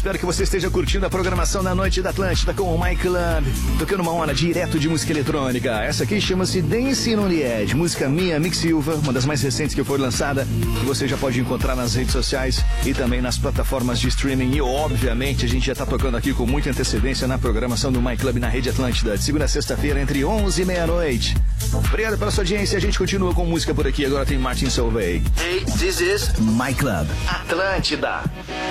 Espero que você esteja curtindo a programação da Noite da Atlântida com o My Club, tocando uma hora direto de música eletrônica. Essa aqui chama-se Dancing on the Edge, música minha, Mick Silva, uma das mais recentes que foi lançada, que você já pode encontrar nas redes sociais e também nas plataformas de streaming. E obviamente a gente já tá tocando aqui com muita antecedência na programação do My Club na Rede Atlântida, de segunda a sexta-feira entre 11 e meia-noite. Obrigado pela sua audiência, a gente continua com música por aqui. Agora tem Martin Solveig. Hey, this is My Club Atlântida.